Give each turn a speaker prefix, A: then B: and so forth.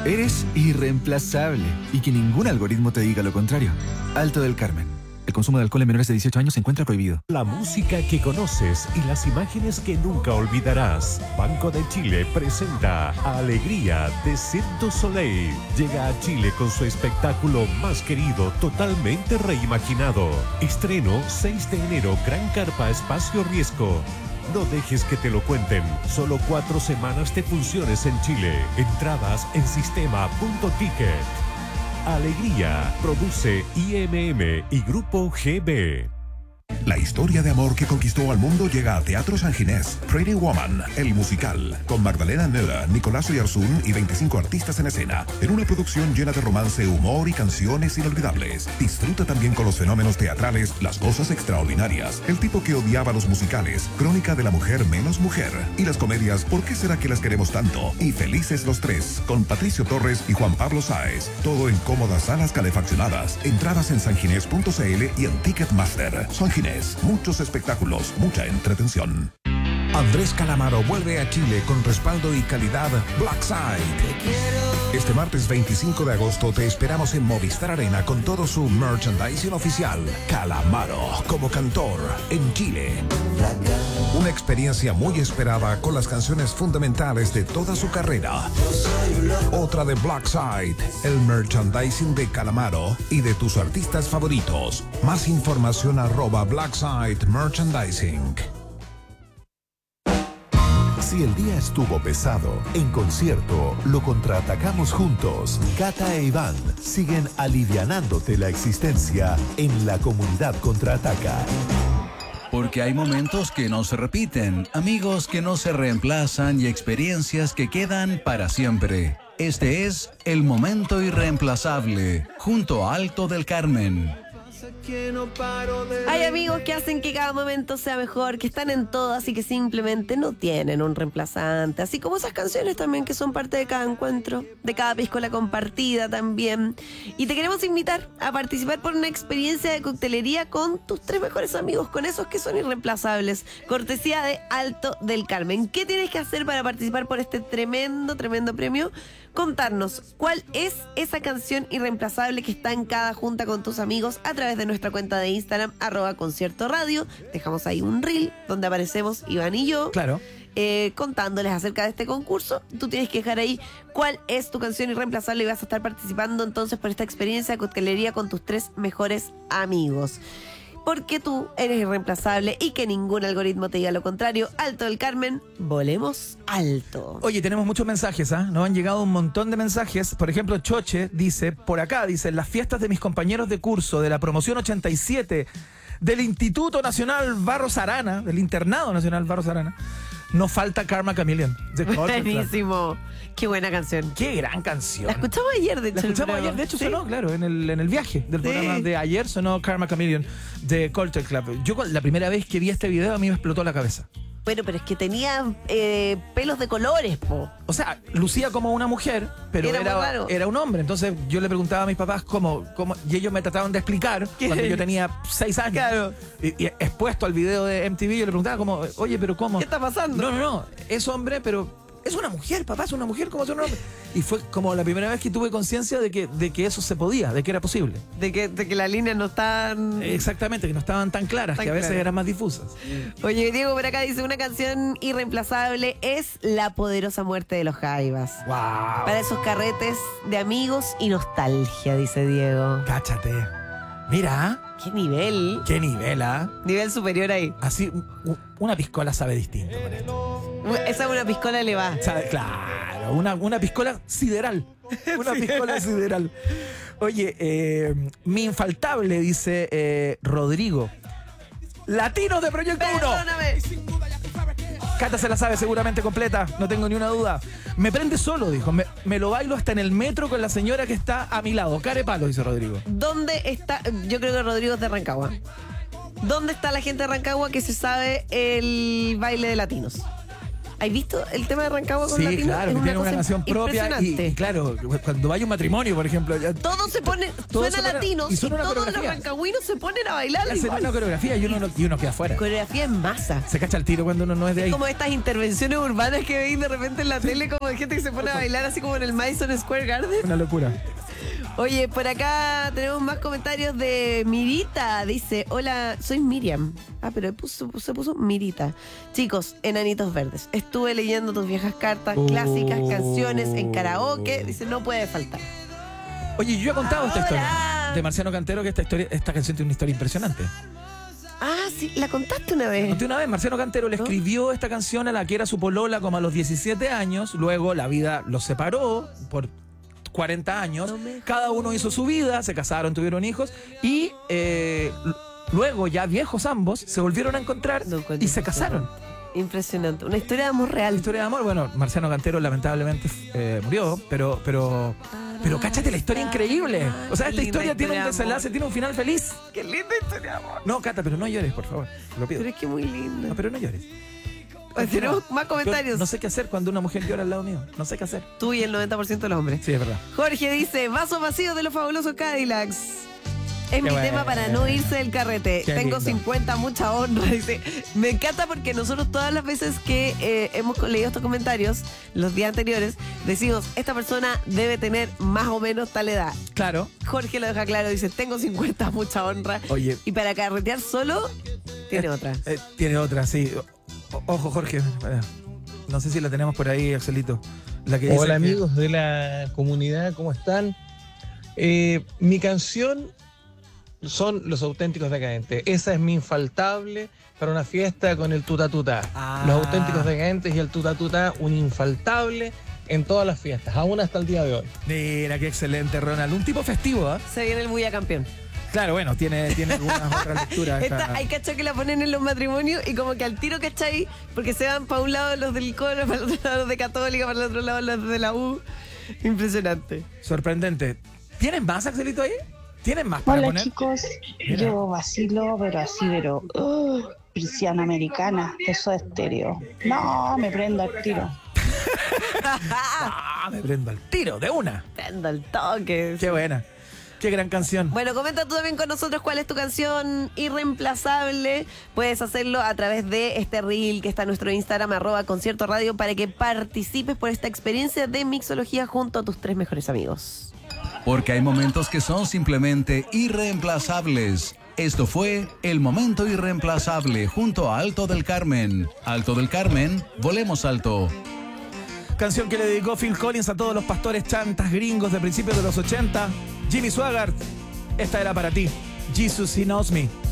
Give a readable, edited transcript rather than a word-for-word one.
A: Eres irreemplazable y que ningún algoritmo te diga lo contrario. Alto del Carmen. El consumo de alcohol en menores de 18 años se encuentra prohibido.
B: La música que conoces y las imágenes que nunca olvidarás. Banco de Chile presenta Alegría de Cirque du Soleil. Llega a Chile con su espectáculo más querido, totalmente reimaginado. Estreno 6 de enero, Gran Carpa Espacio Riesgo. No dejes que te lo cuenten. Solo 4 semanas de funciones en Chile. Entradas en sistema.ticket. Alegría. Produce IMM y Grupo GB.
C: La historia de amor que conquistó al mundo llega a Teatro San Ginés. Pretty Woman, el musical, con Magdalena Müller, Nicolás Oyarzún y 25 artistas en escena, en una producción llena de romance, humor y canciones inolvidables. Disfruta también con los fenómenos teatrales, las cosas extraordinarias, el tipo que odiaba los musicales, Crónica de la mujer menos mujer, y las comedias ¿Por qué será que las queremos tanto? Y Felices los tres, con Patricio Torres y Juan Pablo Sáez. Todo en cómodas salas calefaccionadas. Entradas en sanginés.cl y en Ticketmaster. San Ginés, muchos espectáculos, mucha entretención.
D: Andrés Calamaro vuelve a Chile con respaldo y calidad Blackside. Este martes 25 de agosto te esperamos en Movistar Arena con todo su merchandising oficial. Calamaro como cantor en Chile. Una experiencia muy esperada con las canciones fundamentales de toda su carrera. Otra de Blackside, el merchandising de Calamaro y de tus artistas favoritos. Más información @Blackside Merchandising.
E: Si el día estuvo pesado, en concierto lo contraatacamos juntos. Cata e Iván siguen alivianándote la existencia en la comunidad Contraataca.
F: Porque hay momentos que no se repiten, amigos que no se reemplazan y experiencias que quedan para siempre. Este es El Momento Irreemplazable, junto a Alto del Carmen.
G: Hay amigos que hacen que cada momento sea mejor, que están en todas y que simplemente no tienen un reemplazante. Así como esas canciones también que son parte de cada encuentro, de cada piscola compartida también. Y te queremos invitar a participar por una experiencia de coctelería con tus 3 mejores amigos, con esos que son irreemplazables. Cortesía de Alto del Carmen. ¿Qué tienes que hacer para participar por este tremendo premio? Contarnos cuál es esa canción irreemplazable que está en cada junta con tus amigos a través de nuestra cuenta de Instagram @conciertoradio. Dejamos ahí un reel donde aparecemos Iván y yo.
H: Claro.
G: Contándoles acerca de este concurso. Tú tienes que dejar ahí cuál es tu canción irreemplazable y vas a estar participando entonces por esta experiencia de coctelería con tus 3 mejores amigos. Porque tú eres irreemplazable y que ningún algoritmo te diga lo contrario. Alto del Carmen, volemos alto.
H: Oye, tenemos muchos mensajes, ¿ah? Nos han llegado un montón de mensajes. Por ejemplo, Choche dice, por acá, dice, las fiestas de mis compañeros de curso de la promoción 87 del Instituto Nacional Barros Arana, del Internado Nacional Barros Arana, no falta Karma Chameleon.
G: Buenísimo. Qué buena canción.
H: Qué gran canción.
G: La escuchamos ayer, de hecho.
H: De hecho,
G: ¿sí?
H: Sonó, claro, en el viaje del programa de ayer sonó Karma Chameleon de Culture Club. Yo la primera vez que vi este video a mí me explotó la cabeza.
G: Bueno, pero es que tenía pelos de colores, po.
H: O sea, lucía como una mujer, pero era un hombre. Entonces yo le preguntaba a mis papás cómo y ellos me trataban de explicar cuando yo tenía 6 años.
G: Claro.
H: Y expuesto al video de MTV, yo le preguntaba como, oye, pero ¿cómo?
G: ¿Qué está pasando?
H: No, es hombre, pero es una mujer, papá, es una mujer, ¿cómo es un hombre? Y fue como la primera vez que tuve conciencia de que eso se podía, de que era posible.
G: De que las líneas no estaban...
H: Exactamente, que no estaban tan claras, que a veces eran más difusas.
G: Oye, Diego por acá dice, una canción irreemplazable es La Poderosa Muerte de los Jaivas.
H: ¡Wow!
G: Para esos carretes de amigos y nostalgia, dice Diego.
H: Cáchate. Mira.
G: ¿Qué nivel?
H: ¿Qué nivel, ah?
G: Nivel superior ahí.
H: Así, una piscola sabe distinto con esto.
G: Esa es una piscola le va.
H: Claro, una piscola sideral. Una piscola sideral. Oye, mi infaltable, dice Rodrigo. Latinos de Proyecto 1.
G: Perdóname.
H: Cata se la sabe seguramente completa, no tengo ni una duda. Me prende solo, dijo. Me lo bailo hasta en el metro con la señora que está a mi lado. Care palo, dice Rodrigo.
G: ¿Dónde está? Yo creo que Rodrigo es de Rancagua. ¿Dónde está la gente de Rancagua que se sabe el baile de latinos? ¿Has visto el tema de Rancagua con
H: Sí,
G: Latino?
H: claro,
G: Es
H: que tiene una
G: cosa
H: canción propia
G: impresionante.
H: y claro, cuando vaya un matrimonio, por ejemplo,
G: Todo se pone,
H: Todo
G: suena
H: se pone-
G: latino
H: y
G: y
H: suena una
G: todos los
H: coreografía.
G: rancagüinos se ponen a bailar
H: hacen
G: igual.
H: una coreografía y uno queda afuera.
G: Coreografía en masa.
H: Se cacha el tiro cuando uno no es de ahí.
G: Como estas intervenciones urbanas que veis de repente en la tele, como de gente que se pone a bailar así como en el Madison Square Garden.
H: Una locura.
G: Oye, por acá tenemos más comentarios de Mirita. Dice, hola, soy Miriam. Ah, pero se puso Mirita. Chicos, Enanitos Verdes. Estuve leyendo tus viejas cartas, clásicas, canciones en karaoke. Dice, no puede faltar.
H: Oye, yo he contado esta
G: Ahora.
H: historia de Marciano Cantero, que esta canción tiene una historia impresionante.
G: Ah, sí, la contaste una vez.
H: Conté una vez, Marciano Cantero le
G: ¿No?
H: escribió esta canción a la que era su polola como a los 17 años. Luego la vida los separó por 40 años. Cada uno hizo su vida, se casaron, tuvieron hijos. Y luego, ya viejos ambos, se volvieron a encontrar y se casaron.
G: Impresionante. Una historia de amor real.
H: La historia de amor, bueno, Marciano Cantero lamentablemente murió, pero cáchate la historia increíble. O sea, esta
G: Linda
H: historia tiene un
G: historia de
H: desenlace, tiene un final feliz.
G: Qué linda historia de amor.
H: No, Cata, pero no llores, por favor. Te lo pido.
G: Pero es que muy linda.
H: No, pero no llores.
G: Pues tenemos más comentarios.
H: Yo no sé qué hacer cuando una mujer llora al lado mío. No sé qué hacer.
G: Tú y el 90% de los hombres.
H: Sí, es verdad.
G: Jorge dice, vasos vacíos de los fabulosos Cadillacs. Es mi
H: bueno.
G: tema para no irse del carrete.
H: Qué
G: Tengo
H: lindo.
G: 50, mucha honra. Dice, me encanta porque nosotros todas las veces que hemos leído estos comentarios, los días anteriores, decimos, esta persona debe tener más o menos tal edad.
H: Claro.
G: Jorge lo deja claro, dice, tengo 50, mucha honra.
H: Oye.
G: Y para carretear solo, tiene otra.
H: Tiene otra, sí. Ojo, Jorge. No sé si la tenemos por ahí, Axelito. La que dice
I: Hola
H: que-
I: amigos de la comunidad, ¿cómo están? Mi canción son Los Auténticos Decadentes. Esa es mi infaltable para una fiesta con el tuta tuta.
H: Ah.
I: Los Auténticos Decadentes y el tuta tuta, un infaltable en todas las fiestas, aún hasta el día de hoy.
H: Mira, qué excelente, Ronald. Un tipo festivo, ¿ah?
G: Se viene el Bulla campeón.
H: Claro, bueno, tiene algunas otras lecturas.
G: Hay cachos que la ponen en los matrimonios y como que al tiro, ¿cachai? Porque se van para un lado los del coro, para el otro lado los de Católica, para el otro lado los de la U. Impresionante.
H: Sorprendente. ¿Tienes más, Axelito, ahí? ¿Tienes más para
J: Hola
H: poner?
J: chicos,
H: Mira.
J: yo vacilo, pero así, persiana americana, eso es estéreo. No, me prendo al tiro.
H: Ah, me prendo al tiro, de una.
G: Prendo el toque.
H: Qué buena. Qué gran canción.
G: Bueno, comenta tú también con nosotros cuál es tu canción irreemplazable. Puedes hacerlo a través de este reel que está en nuestro Instagram, @concierto radio, para que participes por esta experiencia de mixología junto a tus 3 mejores amigos.
F: Porque hay momentos que son simplemente irreemplazables. Esto fue El Momento Irreemplazable junto a Alto del Carmen. Alto del Carmen, volemos alto.
H: Canción que le dedicó Phil Collins a todos los pastores chantas gringos de principios de los 80. Jimmy Swaggart, esta era para ti. Jesus, He Knows Me.